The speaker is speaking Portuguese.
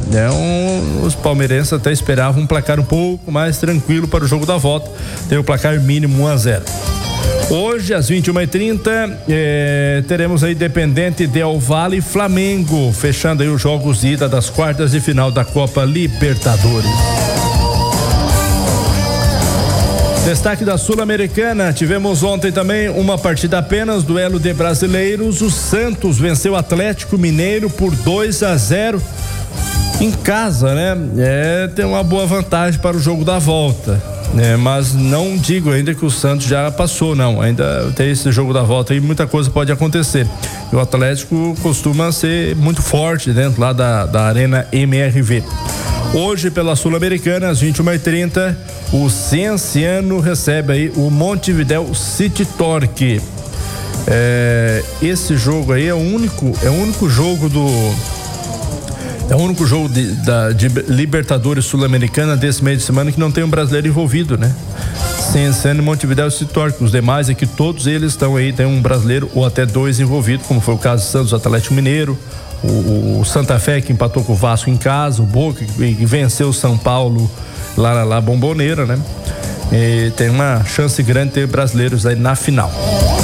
Os palmeirenses até esperavam um placar um pouco mais tranquilo para o jogo da volta. Tem o placar mínimo 1-0. Hoje, às 21h30, teremos aí Independente Del Valle e Flamengo, fechando aí os jogos de ida das quartas de final da Copa Libertadores. Destaque da Sul-Americana, tivemos ontem também uma partida apenas, duelo de brasileiros. O Santos venceu o Atlético Mineiro por 2-0 em casa, né? Tem uma boa vantagem para o jogo da volta, né? Mas não digo ainda que o Santos já passou, não. Ainda tem esse jogo da volta e muita coisa pode acontecer. E o Atlético costuma ser muito forte dentro lá da Arena MRV. Hoje, pela Sul-Americana, às 21h30, o Cienciano recebe aí o Montevidéu City Torque. Esse jogo aí é o único jogo de Libertadores Sul-Americana desse meio de semana que não tem um brasileiro envolvido, né? Cienciano e Montevidéu City Torque. Os demais é que todos eles estão aí, tem um brasileiro ou até dois envolvidos, como foi o caso do Santos, Atlético Mineiro, o Santa Fé, que empatou com o Vasco em casa, o Boca, que venceu o São Paulo lá Bomboneira, né? E tem uma chance grande de ter brasileiros aí na final.